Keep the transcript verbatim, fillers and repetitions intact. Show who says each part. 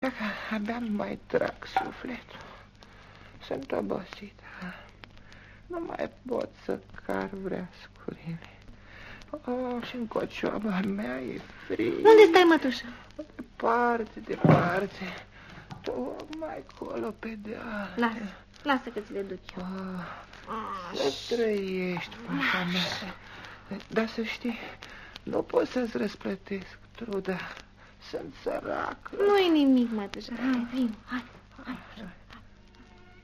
Speaker 1: că abia mai trag sufletul. Sunt obosită. Nu mai pot să car vreascurile. Oh, și în cocioaba mea e frig.
Speaker 2: Unde stai, mătușă?
Speaker 1: Departe, departe. Tocmai acolo pe deal.
Speaker 2: Lasă, lasă că ți le duc eu.
Speaker 1: Oh, să trăiești, fata mea. Dar să știi, nu pot să-ți răsplătesc truda. Sunt sărac.
Speaker 2: Nu-i nimic, mătușă. Hai, vin, hai, hai.